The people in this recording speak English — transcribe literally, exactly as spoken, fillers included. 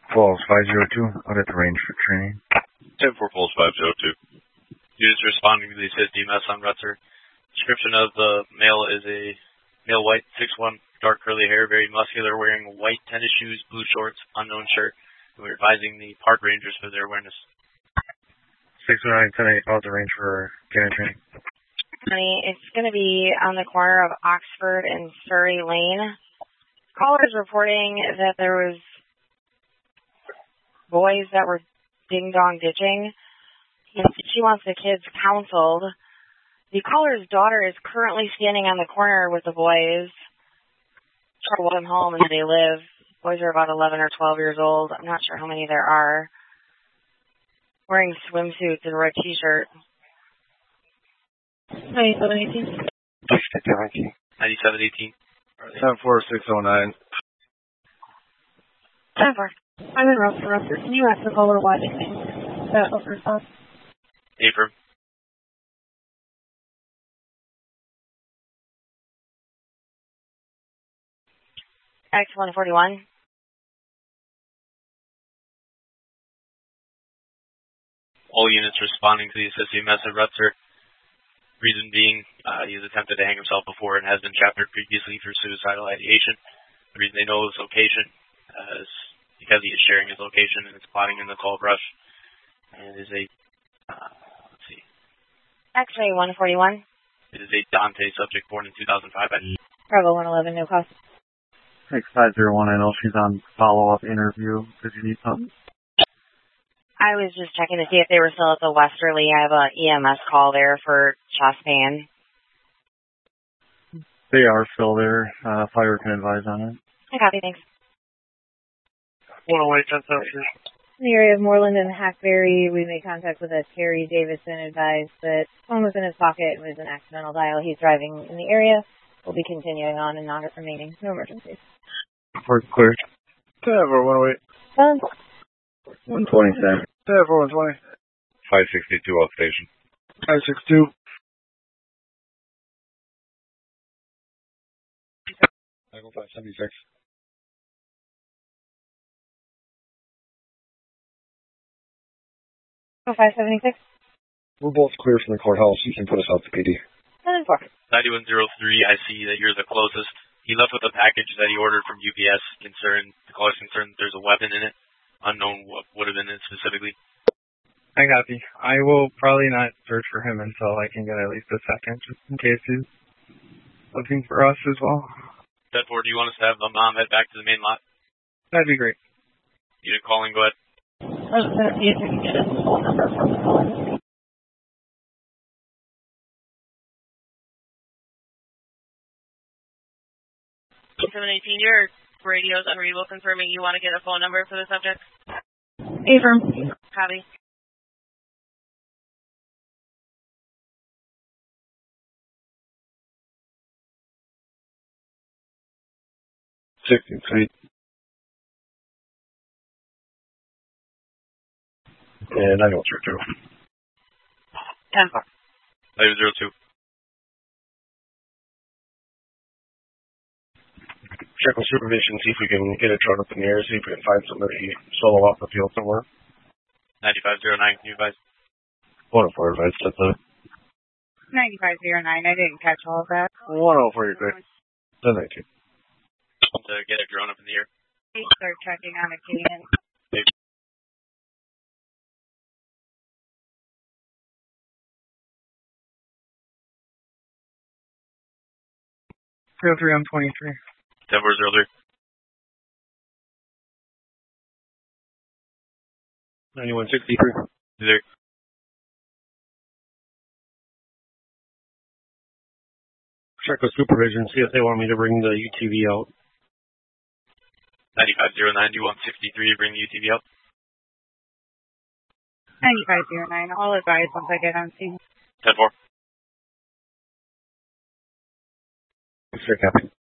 Falls five zero two, out at the range for training. ten four Falls five zero two. Units responding to the assist E M S on Rutzer. Description of the male is a male white, six one, dark curly hair, very muscular, wearing white tennis shoes, blue shorts, unknown shirt. We're advising the park rangers for their awareness. six oh nine, ten eight, out the range for canine training. Honey, it's going to be on the corner of Oxford and Surrey Lane. Caller is reporting that there was boys that were ding-dong ditching. She wants the kids counseled. The caller's daughter is currently standing on the corner with the boys. Try to walk them home and where they live. Boys are about eleven or twelve years old. I'm not sure how many there are. Wearing swimsuits and a red t-shirt. ninety-seven eighteen. ninety-seven eighteen. ten four six oh nine. ten four. I'm in Rutzer. Rutzer. Can you ask the caller why they think that was response? Affirm. X one forty-one. All units responding to the assist E M S at Rutzer. Reason being, uh, he has attempted to hang himself before and has been chaptered previously for suicidal ideation. The reason they know his location uh, is because he is sharing his location and is plotting in the tall brush. And it is a, uh, let's see. X-ray one forty-one. It is a Dante subject born in two thousand five. Bravo one eleven, no cost. X five zero one, I know she's on follow-up interview. Did you need something? I was just checking to see if they were still at the Westerly. I have an E M S call there for chest pain. They are still there. Uh, fire can advise on it. I copy, thanks. one oh eight, ten seventeen. In the area of Moreland and Hackberry, we made contact with a Terry Davison, advised that phone was in his pocket and was an accidental dial. He's driving in the area. We'll be continuing on and not remaining. No emergencies. Report clear. ten four one oh eight. Done. one twenty-seven. ten four one twenty. five sixty-two outstation. five six two. five seventy-six. Oh, five seventy-six. We're both clear from the courthouse. You can put us out to P D. ten four. ninety-one oh three, I see that you're the closest. He left with a package that he ordered from U P S. Concerned, the caller's concerned that there's a weapon in it. Unknown what would have been in it specifically. I copy. I will probably not search for him until I can get at least a second, just in case he's looking for us as well. ten four, do you want us to have the mom head back to the main lot? That'd be great. Unit calling, go ahead. I was going to see if we can get his phone number from the caller. seven eighteen, your radio's unreadable, confirming you want to get a phone number for the subject. Affirm. Copy. sixteen feet. And I know it's your two. ten four. eleven oh two. Check with supervision, see if we can get a drone up in the air, see if we can find somebody solo off the field somewhere. ninety-five oh nine, can you advise? one oh four, advice, that's it. ninety-five oh nine, I didn't catch all of that. one oh four, you're good. ten nineteen. To get a drone up in the air. Start checking on a cadence. three oh three, I'm twenty-three. ten four oh three. ninety-one sixty-three. There. Check with supervision, see if they want me to bring the U T V out. ninety-five oh nine, do you want sixty-three to bring the U T V out? ninety-five oh nine, I'll advise once I get on scene. ten four. Sure, Captain.